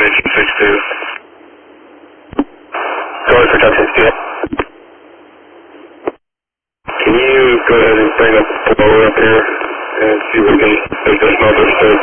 destination 62. Going for Junction 2. Can you go ahead and bring up the blower up here and see if we can make this motor start